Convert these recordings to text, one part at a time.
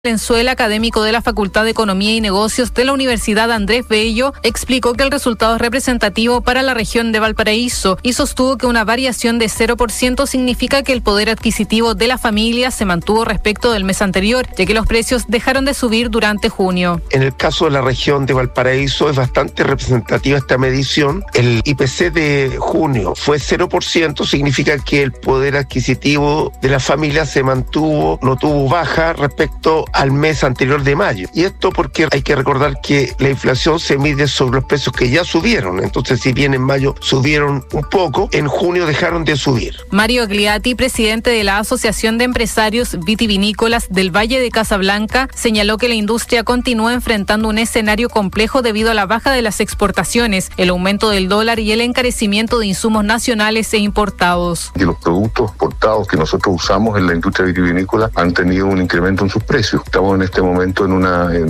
Valenzuela, académico de la Facultad de Economía y Negocios de la Universidad Andrés Bello, explicó que el resultado es representativo para la región de Valparaíso y sostuvo que una variación de 0% significa que el poder adquisitivo de la familia se mantuvo respecto del mes anterior, ya que los precios dejaron de subir durante junio. En el caso de la región de Valparaíso es bastante representativa esta medición. El IPC de junio fue 0%, significa que el poder adquisitivo de la familia se mantuvo, no tuvo baja respecto al mes anterior de mayo. Y esto porque hay que recordar que la inflación se mide sobre los precios que ya subieron. Entonces, si bien en mayo subieron un poco, en junio dejaron de subir. Mario Gliati, presidente de la Asociación de Empresarios Vitivinícolas del Valle de Casablanca, señaló que la industria continúa enfrentando un escenario complejo debido a la baja de las exportaciones, el aumento del dólar y el encarecimiento de insumos nacionales e importados. Y los productos exportados que nosotros usamos en la industria vitivinícola han tenido un incremento en sus precios. Estamos en este momento en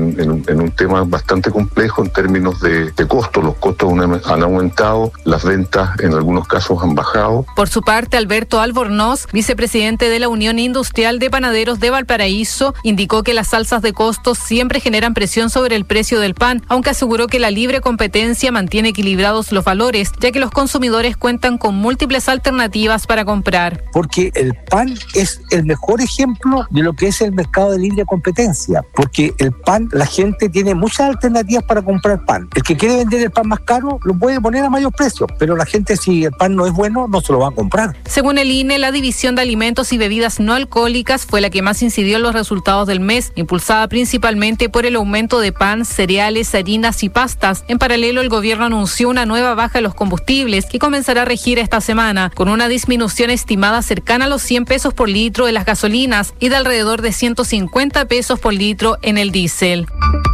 un tema bastante complejo en términos de costos. Los costos han aumentado, las ventas en algunos casos han bajado. Por su parte, Alberto Albornoz, vicepresidente de la Unión Industrial de Panaderos de Valparaíso, indicó que las alzas de costos siempre generan presión sobre el precio del pan, aunque aseguró que la libre competencia mantiene equilibrados los valores, ya que los consumidores cuentan con múltiples alternativas para comprar. Porque el pan es el mejor ejemplo de lo que es el mercado de libre competencia, porque el pan, la gente tiene muchas alternativas para comprar pan. El que quiere vender el pan más caro lo puede poner a mayor precio, pero la gente, si el pan no es bueno, no se lo va a comprar. Según el INE, la División de Alimentos y Bebidas No Alcohólicas fue la que más incidió en los resultados del mes, impulsada principalmente por el aumento de pan, cereales, harinas y pastas. En paralelo, el gobierno anunció una nueva baja de los combustibles que comenzará a regir esta semana, con una disminución estimada cercana a los 100 pesos por litro en las gasolinas y de alrededor de 150 pesos por litro en el diésel.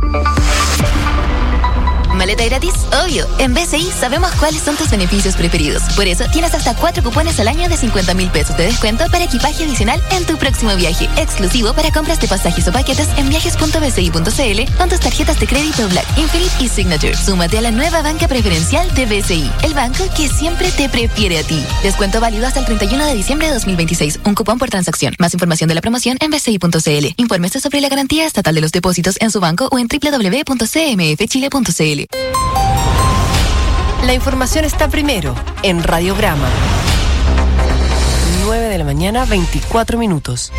¿Maleta gratis? Obvio. En BCI sabemos cuáles son tus beneficios preferidos. Por eso tienes hasta 4 cupones al año de 50,000 pesos de descuento para equipaje adicional en tu próximo viaje. Exclusivo para compras de pasajes o paquetes en viajes.bci.cl con tus tarjetas de crédito Black, Infinite y Signature. Súmate a la nueva banca preferencial de BCI, el banco que siempre te prefiere a ti. Descuento válido hasta el 31 de diciembre de 2026. Un cupón por transacción. Más información de la promoción en bci.cl. Infórmese sobre la garantía estatal de los depósitos en su banco o en www.cmfchile.cl. La información está primero en Radiograma. 9 de la mañana, 24 minutos.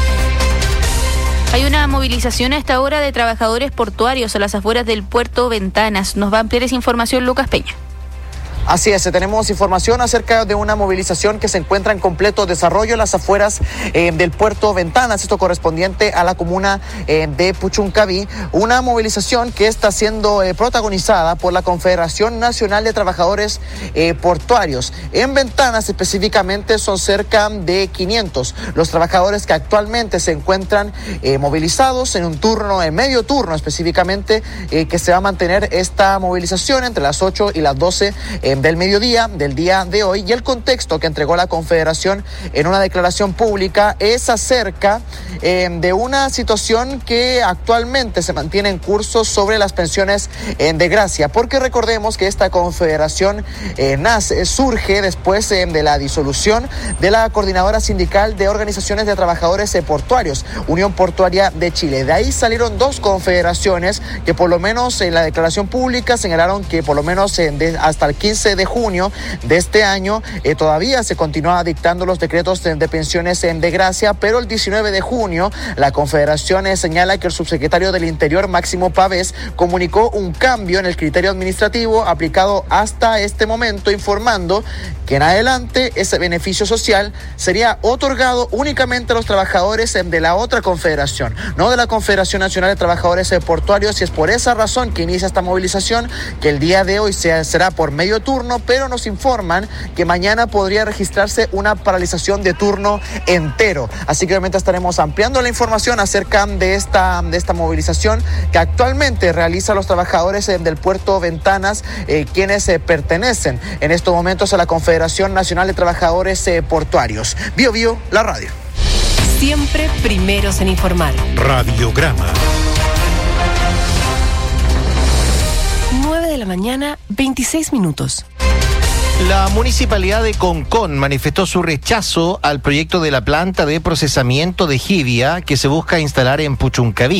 Hay una movilización a esta hora de trabajadores portuarios a las afueras del puerto Ventanas. Nos va a ampliar esa información Lucas Peña. Así es, tenemos información acerca de una movilización que se encuentra en completo desarrollo en las afueras del puerto Ventanas, esto correspondiente a la comuna de Puchuncaví, una movilización que está siendo protagonizada por la Confederación Nacional de Trabajadores Portuarios. En Ventanas específicamente son cerca de 500 los trabajadores que actualmente se encuentran movilizados en un turno, en medio turno específicamente, que se va a mantener esta movilización entre las 8 y las 12 del mediodía del día de hoy, y el contexto que entregó la Confederación en una declaración pública es acerca de una situación que actualmente se mantiene en curso sobre las pensiones de gracia, porque recordemos que esta Confederación surge después de la disolución de la Coordinadora Sindical de Organizaciones de Trabajadores Portuarios, Unión Portuaria de Chile. De ahí salieron dos confederaciones que por lo menos en la declaración pública señalaron que por lo menos hasta el 15 de junio de este año todavía se continuaba dictando los decretos de pensiones de gracia, pero el 19 de junio la Confederación señala que el subsecretario del Interior, Máximo Pavés, comunicó un cambio en el criterio administrativo aplicado hasta este momento, informando que en adelante ese beneficio social sería otorgado únicamente a los trabajadores de la otra confederación, no de la Confederación Nacional de Trabajadores Portuarios, y es por esa razón que inicia esta movilización, que el día de hoy será por medio turno, pero nos informan que mañana podría registrarse una paralización de turno entero. Así que obviamente estaremos ampliando la información acerca de esta movilización que actualmente realizan los trabajadores del puerto Ventanas, quienes pertenecen en estos momentos a la Confederación Nacional de Trabajadores Portuarios. Bio Bio, la radio. Siempre primeros en informar. Radiograma. 9 de la mañana, 26 minutos. La municipalidad de Concón manifestó su rechazo al proyecto de la planta de procesamiento de jibia que se busca instalar en Puchuncaví.